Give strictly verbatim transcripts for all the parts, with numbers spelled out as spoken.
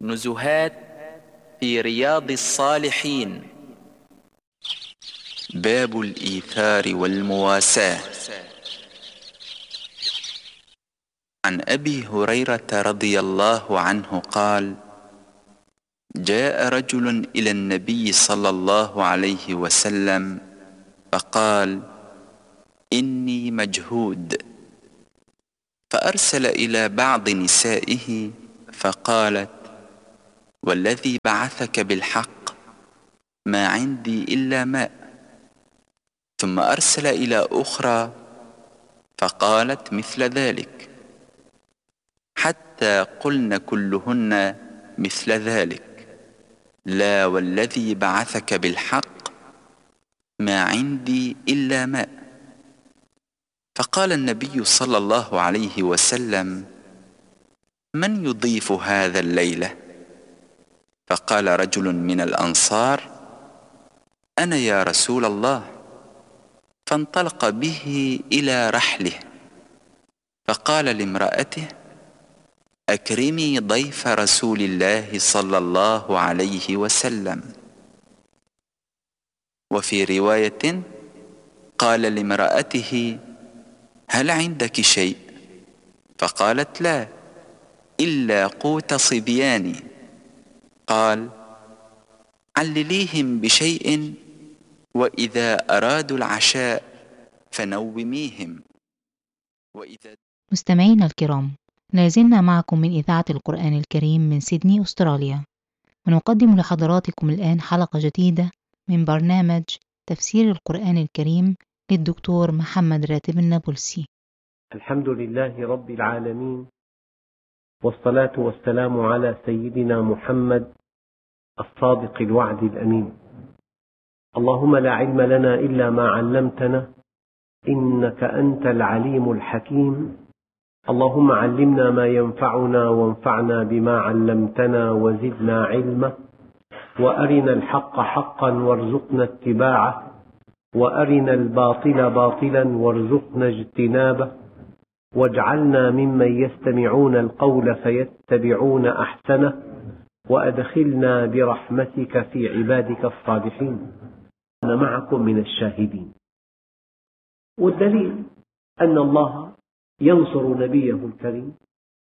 نزهات في رياض الصالحين. باب الإيثار والمواساة. عن أبي هريرة رضي الله عنه قال: جاء رجل إلى النبي صلى الله عليه وسلم فقال: إني مجهود، فأرسل إلى بعض نسائه فقالت: والذي بعثك بالحق ما عندي إلا ماء. ثم أرسل إلى أخرى فقالت مثل ذلك، حتى قلن كلهن مثل ذلك: لا والذي بعثك بالحق ما عندي إلا ماء. فقال النبي صلى الله عليه وسلم: من يضيف هذا الليلة؟ فقال رجل من الأنصار: أنا يا رسول الله. فانطلق به إلى رحله، فقال لامرأته: أكرمي ضيف رسول الله صلى الله عليه وسلم. وفي رواية قال لامرأته: هل عندك شيء؟ فقالت: لا، إلا قوت صبياني. قال: علليهم بشيء، وإذا أرادوا العشاء فنوميهم. وإذا مستمعينا الكرام، لازلنا معكم من إذاعة القرآن الكريم من سيدني أستراليا، ونقدم لحضراتكم الآن حلقة جديدة من برنامج تفسير القرآن الكريم للدكتور محمد راتب النابلسي. الحمد لله رب العالمين، والصلاة والسلام على سيدنا محمد الصادق الوعد الأمين. اللهم لا علم لنا إلا ما علمتنا، إنك أنت العليم الحكيم. اللهم علمنا ما ينفعنا وانفعنا بما علمتنا وزدنا علما، وأرنا الحق حقا وارزقنا اتباعه، وأرنا الباطل باطلا وارزقنا اجتنابه، واجعلنا ممن يستمعون القول فيتبعون أحسنه، وأدخلنا برحمتك في عبادك الصالحين. أنا معكم من الشاهدين. والدليل أن الله ينصر نبيه الكريم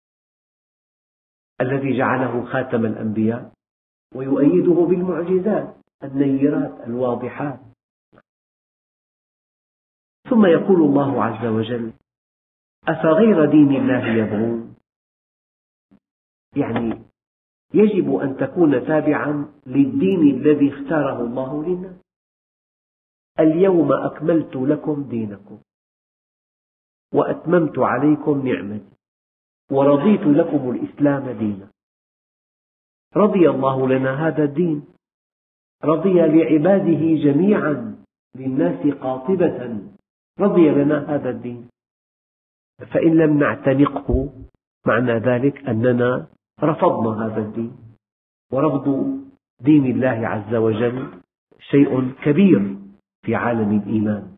الذي جعله خاتم الأنبياء، ويؤيده بالمعجزات النيرات الواضحات. ثم يقول الله عز وجل: أفغير دين الله يبغون؟ يعني يجب أن تكون تابعا للدين الذي اختاره الله للناس. اليوم أكملت لكم دينكم وأتممت عليكم نعمتي ورضيت لكم الإسلام دينا. رضي الله لنا هذا الدين، رضي لعباده جميعا، للناس قاطبة، رضي لنا هذا الدين. فإن لم نعتنقه معنى ذلك أننا رفضنا هذا الدين، ورفض دين الله عز وجل شيء كبير في عالم الإيمان.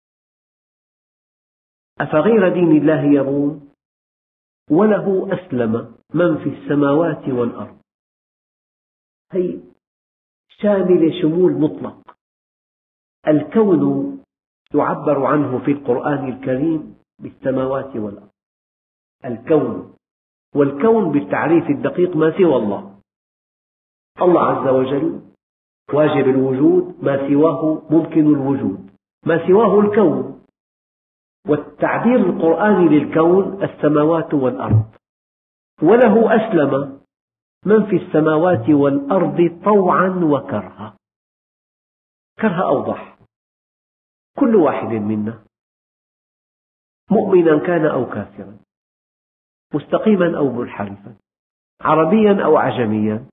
أفغير دين الله يبغون وله أسلم من في السماوات والأرض. هي شامل شمول مطلق. الكون يعبر عنه في القرآن الكريم بالسماوات والأرض. الكون، والكون بالتعريف الدقيق ما سوى الله. الله عز وجل واجب الوجود، ما سواه ممكن الوجود، ما سواه الكون. والتعبير القرآني للكون السماوات والأرض. وله أسلم من في السماوات والأرض طوعا وكرها. كرها أوضح. كل واحد منا مؤمنا كان أو كافرا، مستقيما أو منحرفا، عربيا أو عجميا،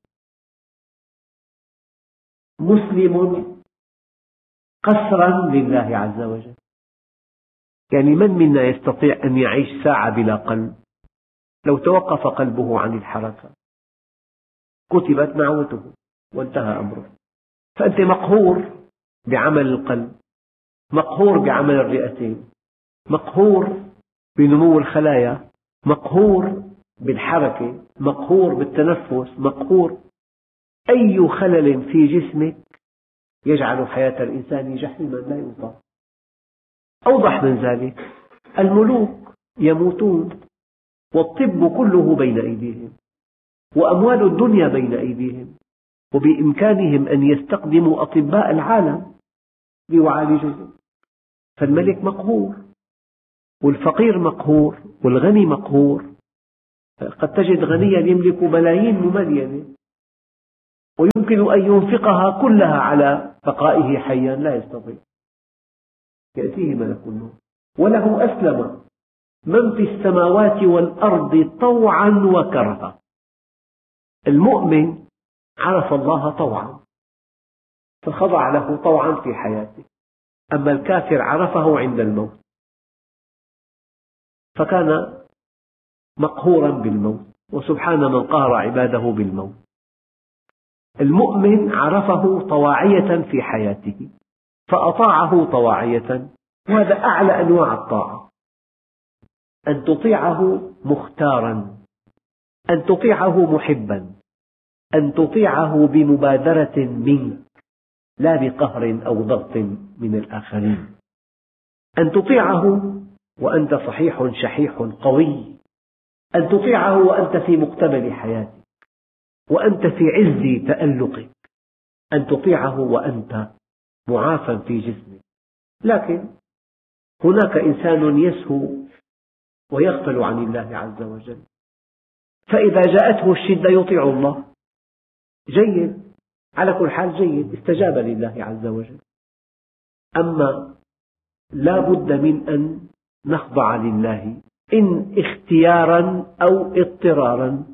مسلم قسرا لله عز وجل. يعني من منا يستطيع أن يعيش ساعة بلا قلب؟ لو توقف قلبه عن الحركة كتبت نعوته وانتهى أمره. فأنت مقهور بعمل القلب، مقهور بعمل الرئتين، مقهور بنمو الخلايا، مقهور بالحركة، مقهور بالتنفس، مقهور. أي خلل في جسمك يجعل حياة الإنسان جحيما لا يطاق. أوضح من ذلك، الملوك يموتون والطب كله بين أيديهم، وأموال الدنيا بين أيديهم، وبإمكانهم أن يستخدموا أطباء العالم ليعالجوهم، فالملك مقهور والفقير مقهور والغني مقهور. قد تجد غنيا يملك ملايين مملينة ويمكن أن ينفقها كلها على بقائه حيا، لا يستطيع. يأتيه ملك الموت وله أسلم من في السماوات والأرض طوعا وكرها. المؤمن عرف الله طوعا فخضع له طوعا في حياته، أما الكافر عرفه عند الموت فكان مقهورا بالموت، وسبحان من قهر عباده بالموت. المؤمن عرفه طواعية في حياته فأطاعه طواعية، وهذا أعلى أنواع الطاعة، أن تطيعه مختارا، أن تطيعه محبا، أن تطيعه بمبادرة منك لا بقهر أو ضغط من الآخرين، أن تطيعه وأنت صحيح شحيح قوي، أن تطيعه وأنت في مقتبل حياتك وأنت في عز تألقك، أن تطيعه وأنت معافى في جسمك. لكن هناك إنسان يسهو ويغفل عن الله عز وجل، فإذا جاءته الشدة يطيع الله، جيد، على كل حال جيد، استجاب لله عز وجل. أما لا بد من أن نخضع لله إن اختيارا أو اضطرارا.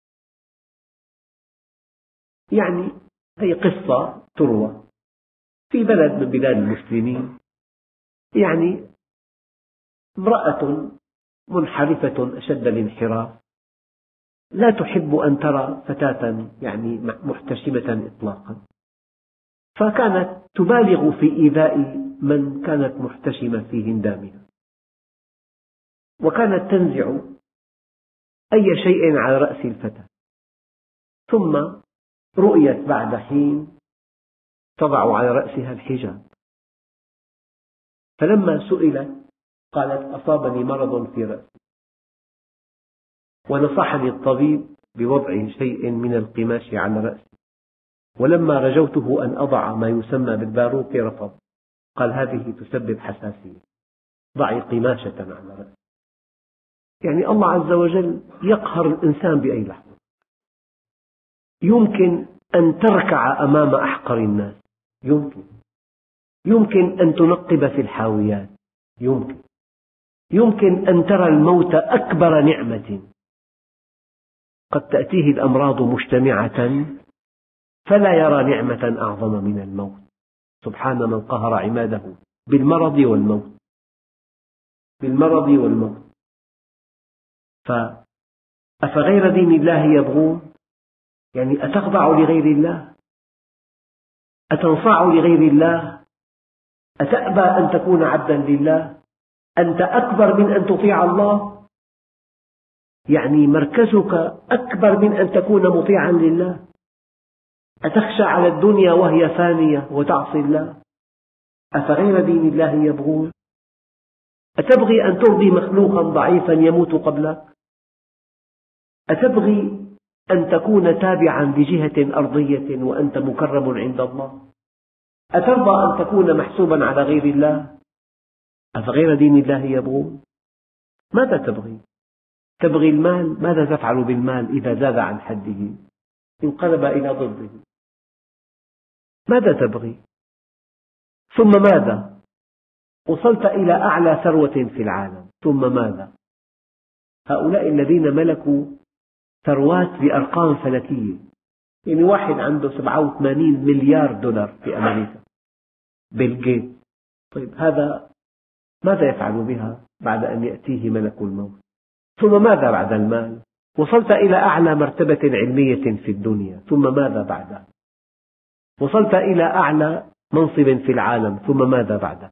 يعني هي قصة تروى في بلد من بلاد المسلمين، يعني امرأة منحرفة أشد الانحراف لا تحب أن ترى فتاة يعني محتشمة إطلاقا، فكانت تبالغ في إيذاء من كانت محتشمة في هندامها، وكانت تنزع أي شيء على رأس الفتاة، ثم رؤيت بعد حين تضع على رأسها الحجاب، فلما سئلت قالت أصابني مرض في رأسي ونصحني الطبيب بوضع شيء من القماش على رأسي، ولما رجوته أن أضع ما يسمى بالباروكة رفض، قال هذه تسبب حساسية، ضعي قماشة على رأسي. يعني الله عز وجل يقهر الإنسان بأي لحظة. يمكن أن تركع أمام أحقر الناس، يمكن يمكن أن تنقب في الحاويات، يمكن يمكن أن ترى الموت أكبر نعمة. قد تأتيه الأمراض مجتمعة فلا يرى نعمة أعظم من الموت. سبحان من قهر عباده بالمرض والموت، بالمرض والموت. فأفغير دين الله يبغون، يعني أتخضع لغير الله؟ أتنصاع لغير الله؟ أتأبى أن تكون عبدا لله؟ أنت أكبر من أن تطيع الله؟ يعني مركزك أكبر من أن تكون مطيعا لله؟ أتخشى على الدنيا وهي فانية وتعصي الله؟ أفغير دين الله يبغون؟ أتبغي أن ترضي مخلوقا ضعيفا يموت قبلك؟ أتبغي أن تكون تابعا لجهة أرضية وأنت مكرم عند الله؟ أترضى أن تكون محسوبا على غير الله؟ أفغير دين الله يبغون؟ ماذا تبغي؟ تبغي المال؟ ماذا تفعل بالمال إذا زاد عن حده؟ انقلب إلى ضده. ماذا تبغي؟ ثم ماذا؟ وصلت إلى أعلى ثروة في العالم، ثم ماذا؟ هؤلاء الذين ملكوا ثروات بأرقام فلكية، يعني واحد عنده سبعة وثمانين مليار دولار في أمريكا، بيل غيتس. طيب هذا ماذا يفعل بها بعد أن يأتيه ملك الموت؟ ثم ماذا بعد المال؟ وصلت إلى أعلى مرتبة علمية في الدنيا، ثم ماذا بعدها؟ وصلت إلى أعلى منصب في العالم، ثم ماذا بعدها؟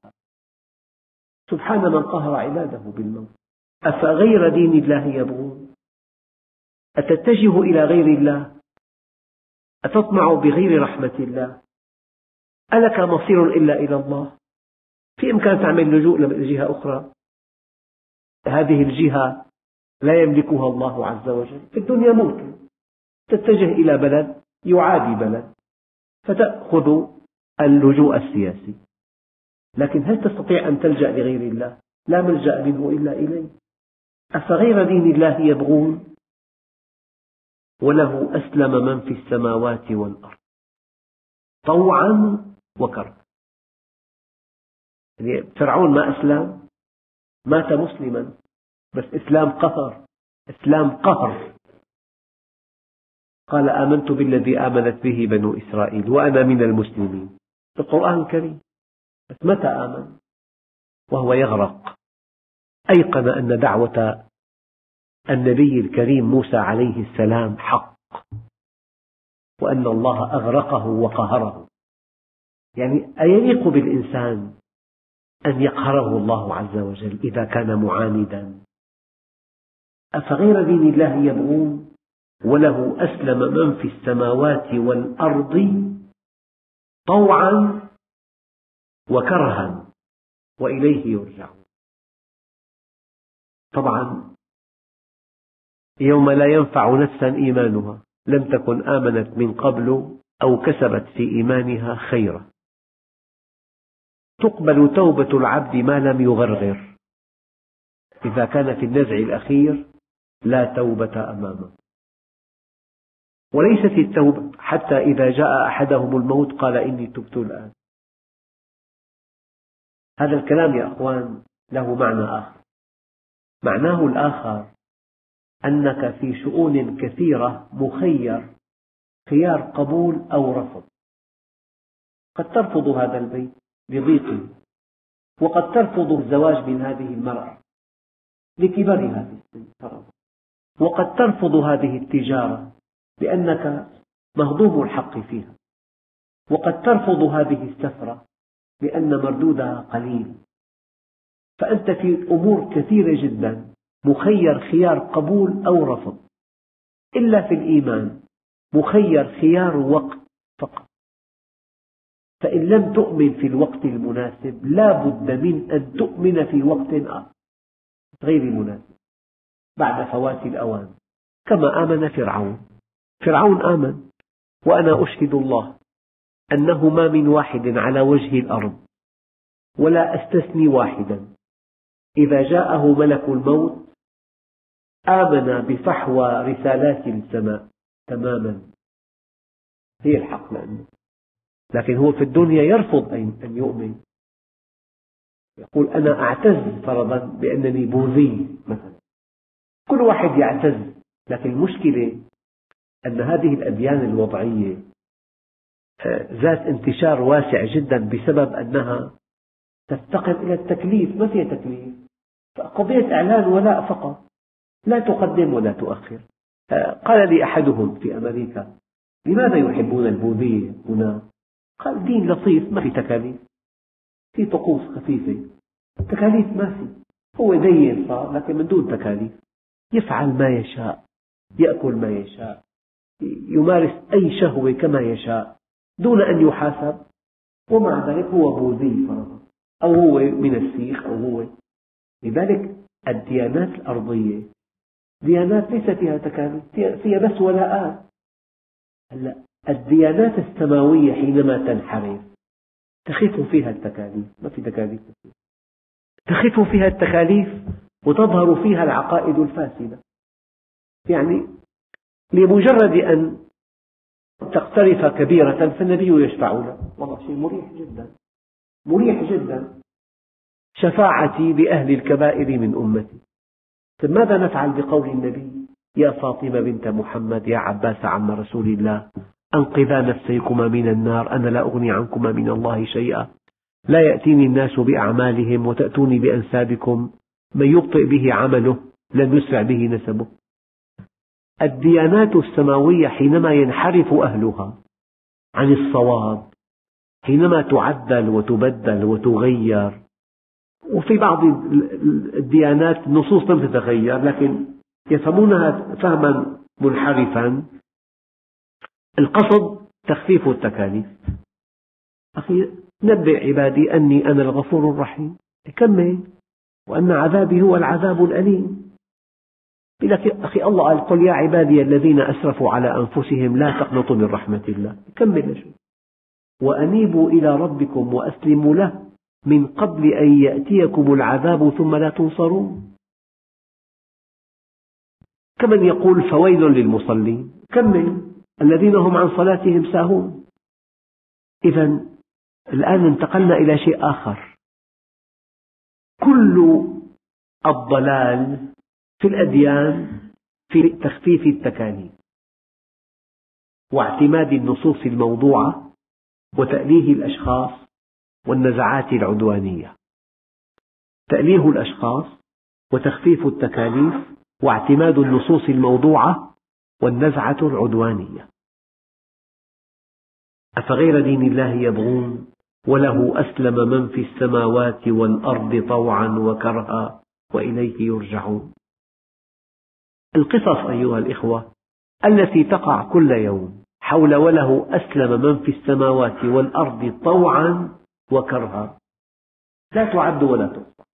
سبحان من قهر عباده بالموت. أفغير دين الله يبغون؟ أتتجه إلى غير الله؟ أتطمع بغير رحمة الله؟ ألك مصير إلا إلى الله؟ في إمكان تعمل لجوء لجهة أخرى؟ هذه الجهة لا يملكها الله عز وجل. في الدنيا ممكن تتجه إلى بلد يعادي بلد فتأخذ اللجوء السياسي، لكن هل تستطيع أن تلجأ لغير الله؟ لا ملجأ منه إلا إليه. أفغير دين الله يبغون وله أسلم من في السماوات والأرض طوعا وكرها. يعني فرعون ما أسلم، مات مسلما، بس إسلام قهر، إسلام قهر. قال آمنت بالذي آمنت به بنو إسرائيل وأنا من المسلمين، في القرآن الكريم. بس متى آمن؟ وهو يغرق. أيقن أن دعوة النبي الكريم موسى عليه السلام حق، وأن الله أغرقه وقهره. يعني أيليق بالإنسان أن يقهره الله عز وجل إذا كان معاندا؟ أفغير دين الله يبغون وله أسلم من في السماوات والأرض طوعا وكرها وإليه يرجعون. طبعا يوم لا ينفع نفسا إيمانها لم تكن آمنت من قبل أو كسبت في إيمانها خيرا. تقبل توبة العبد ما لم يغرغر، إذا كان في النزع الأخير لا توبة أمامه. وليست التوبة حتى إذا جاء أحدهم الموت قال إني تبت الآن. هذا الكلام يا أخوان له معنى آخر. معناه الآخر أنك في شؤون كثيرة مخير، خيار قبول أو رفض. قد ترفض هذا البيت لضيقه، وقد ترفض الزواج من هذه المرأة لكبرها في السن، وقد ترفض هذه التجارة لأنك مهضوم الحق فيها، وقد ترفض هذه السفرة لأن مردودها قليل. فأنت في أمور كثيرة جدا مخير خيار قبول أو رفض، إلا في الإيمان مخير خيار وقت فقط. فإن لم تؤمن في الوقت المناسب لا بد من أن تؤمن في وقت آخر غير مناسب بعد فوات الأوان، كما آمن فرعون. فرعون آمن، وأنا أشهد الله أنه ما من واحد على وجه الأرض ولا أستثني واحدا إذا جاءه ملك الموت آمن بفحوى رسالات السماء تماما. هي الحق لأنه، لكن هو في الدنيا يرفض أن يؤمن. يقول أنا أعتز فرضا بأنني بوذي مثلا. كل واحد يعتز، لكن المشكلة أن هذه الأديان الوضعية ذات انتشار واسع جدا بسبب أنها تفتقر إلى التكليف، ما فيها تكليف، قضية إعلان ولاء فقط، لا تقدم ولا تؤخر. قال لي أحدهم في أمريكا لماذا يحبون البوذية هنا؟ قال دين لطيف ما في تكاليف، في طقوس خفيفة، تكاليف ما في، هو دين صار لكن من دون تكاليف، يفعل ما يشاء، يأكل ما يشاء، يمارس أي شهوة كما يشاء دون أن يحاسب، ومع ذلك هو بوذي فرضا، أو هو من السيخ، أو هو. لذلك الديانات الأرضية ديانات ليس فيها تكاليف، فيها بس ولاءات. هلا الديانات السماوية حينما تنحرف تخف فيها التكاليف، ما في تكاليف، تخف فيها التكاليف وتظهر فيها العقائد الفاسدة. يعني لمجرد أن تقترف كبيرة فالنبي يشفع له، والله شيء مريح جدا، مريح جدا. شفاعتي بأهل الكبائر من أمتي. ماذا نفعل بقول النبي يا فاطمة بنت محمد يا عباس عم رسول الله أنقذا نفسيكما من النار أنا لا أغني عنكما من الله شيئا لا يأتيني الناس بأعمالهم وتأتوني بأنسابكم من يبطئ به عمله لن يسرع به نسبه. الديانات السماوية حينما ينحرف أهلها عن الصواب، حينما تعدل وتبدل وتغير، وفي بعض الديانات نصوص لم تتغير لكن يفهمونها فهما منحرفا، القصد تخفيف التكاليف. أخي نبئ عبادي أني أنا الغفور الرحيم، كمل، وأن عذابي هو العذاب الأليم. لك أخي الله قال قل يا عبادي الذين أسرفوا على أنفسهم لا تقنطوا من رحمة الله، كمل، وأنيبوا إلى ربكم وأسلموا له من قبل أن يأتيكم العذاب ثم لا تنصرون. كمن يقول فويل للمصلين، كمل، الذين هم عن صلاتهم ساهون. إذا الآن انتقلنا إلى شيء آخر، كل الضلال في الأديان في تخفيف التكاليف واعتماد النصوص الموضوعة وتأليه الأشخاص والنزعات العدوانية. تأليه الأشخاص وتخفيف التكاليف واعتماد النصوص الموضوعة والنزعة العدوانية. أفغير دين الله يبغون وله أسلم من في السماوات والأرض طوعا وكرها وإليه يرجعون. القصص أيها الإخوة التي تقع كل يوم حول وله أسلم من في السماوات والأرض طوعا وكرها لا تعد ولا تحصى.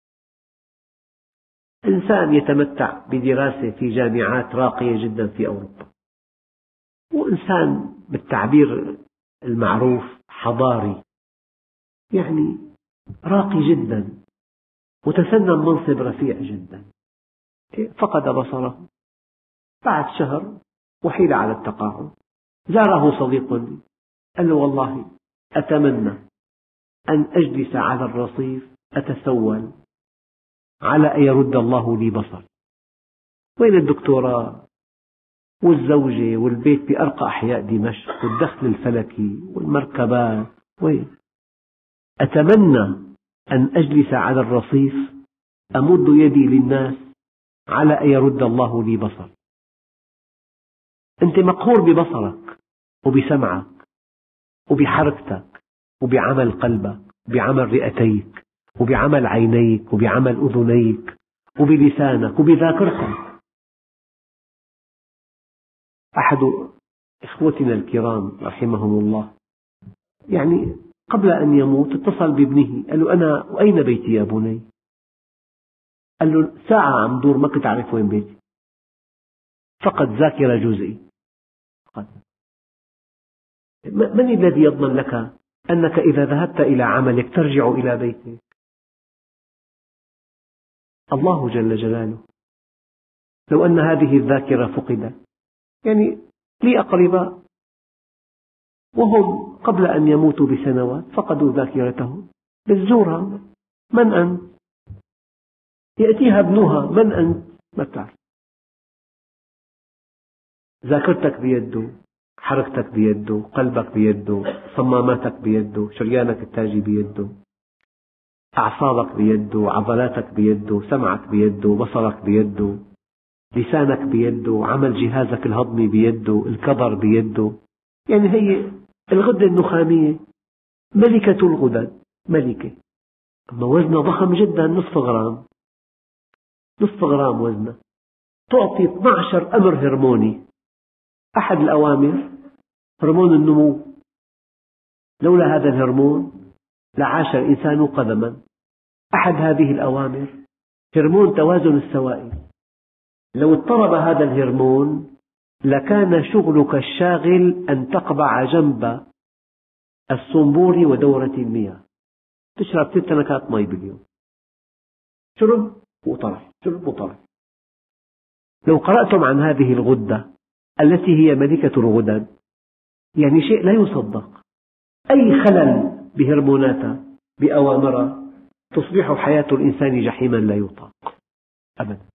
إنسان يتمتع بدراسة في جامعات راقية جدا في أوروبا، وإنسان بالتعبير المعروف حضاري، يعني راقي جدا، وتسنم منصب رفيع جدا، فقد بصره بعد شهر وحيل على التقاعد. زاره صديق لي قال له والله أتمنى أن أجلس على الرصيف أتسول على أن يرد الله لي بصري. وين الدكتوراه والزوجة والبيت بأرقى أحياء دمشق والدخل الفلكي والمركبات، وين؟ أتمنى أن أجلس على الرصيف أمد يدي للناس على أن يرد الله لي بصري. أنت مقهور ببصرك وبسمعك وبحركتك وبعمل قلبك وبعمل رئتيك وبعمل عينيك وبعمل أذنيك وبلسانك وبذاكرتك. أحد إخوتنا الكرام رحمهم الله يعني قبل أن يموت اتصل بابنه قال له أنا وأين بيتي يا بني؟ قال له ساعة عم دور ما كنت أعرف وين بيتي، فقد ذاكرة جزئي. من الذي يضمن لك أنك إذا ذهبت إلى عملك ترجع إلى بيتك؟ الله جل جلاله. لو أن هذه الذاكرة فقدت، يعني لي أقرباء وهم قبل أن يموتوا بسنوات فقدوا ذاكرتهم، بتزورها من أنت؟ يأتيها ابنها من أنت؟ ما تعرف. ذاكرتك بيده، حركتك بيده، قلبك بيده، صماماتك بيده، شريانك التاجي بيده، أعصابك بيده، عضلاتك بيده، سمعك بيده، بصرك بيده، لسانك بيده، عمل جهازك الهضمي بيده، الكظر بيده. يعني هي الغدة النخامية ملكة الغدد، ملكة، أما وزنها ضخم جدا، نصف غرام، نصف غرام وزنها، تعطي اثني عشر أمر هرموني. أحد الأوامر هرمون النمو، لولا هذا الهرمون لعاش الإنسان قدما. أحد هذه الأوامر هرمون توازن السوائل، لو اضطرب هذا الهرمون لكان شغلك الشاغل أن تقبع جنب الصنبور ودورة المياه، تشرب ست تنكات مي باليوم، شرب وطرح، شرب وطرح. لو قرأتم عن هذه الغدة التي هي ملكة الغدد، يعني شيء لا يصدق. أي خلل بهرموناتها بأوامرها تصبح حياة الإنسان جحيما لا يطاق أبدا.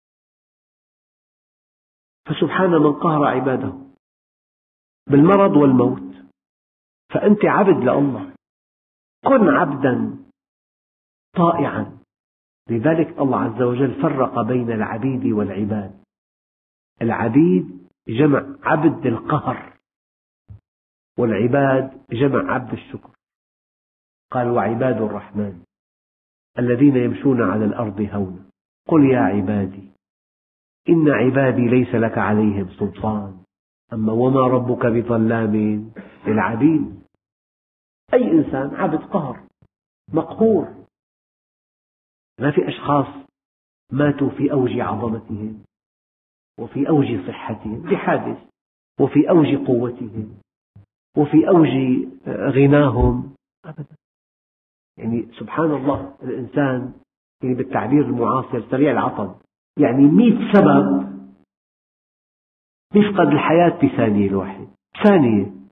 فسبحان من قهر عباده بالمرض والموت. فأنت عبد لله، كن عبدا طائعا. لذلك الله عز وجل فرق بين العبيد والعباد. العبيد جمع عبد القهر، والعباد جمع عبد الشكر. قال وعباد الرحمن الذين يمشون على الأرض هونا. قل يا عبادي إن عبادي ليس لك عليهم سلطان، أما وما ربك بظلام للعبيد. أي إنسان عبد قهر مقهور. ما في أشخاص ماتوا في أوج عظمتهم وفي أوج صحتهم بحادث، وفي أوج قوتهم وفي أوج غناهم أبدا. يعني سبحان الله، الإنسان يعني بالتعبير المعاصر سريع العطب، يعني مئة سبب يفقد الحياة بثانية الواحد، ثانية